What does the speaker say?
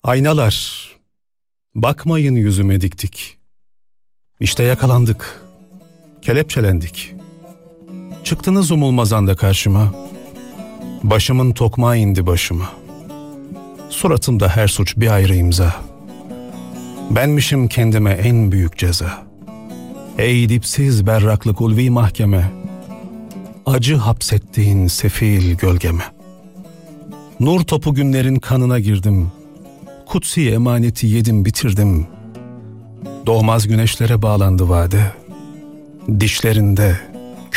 Aynalar, bakmayın yüzüme diktik. İşte yakalandık, kelepçelendik. Çıktınız umulmazanda karşıma. Başımın tokmağı indi başıma. Suratımda her suç bir ayrı imza. Benmişim kendime en büyük ceza. Ey dipsiz berraklık ulvi mahkeme, acı hapsettiğin sefil gölgeme. Nur topu günlerin kanına girdim. Kutsi emaneti yedim bitirdim. Doğmaz güneşlere bağlandı vade. Dişlerinde